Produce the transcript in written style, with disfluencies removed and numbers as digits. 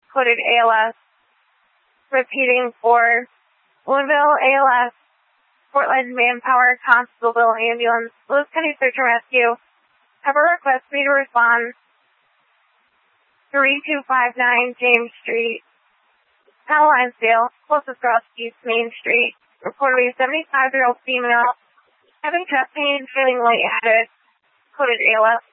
coded ALS. Repeating for Woodville ALS, Portland Manpower Constableville Ambulance, Lewis County Search and Rescue. Have a request for me to respond. 3259 James Street, Powell Linesdale, closest cross East Main Street. Reportedly 75-year-old female, having chest pain, feeling lightheaded, coded ALS.